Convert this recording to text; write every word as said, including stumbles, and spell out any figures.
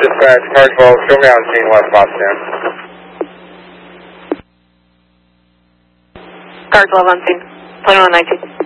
Dispatch, car twelve, show me on scene West Boston. Car twelve on scene, twenty-one nineteen.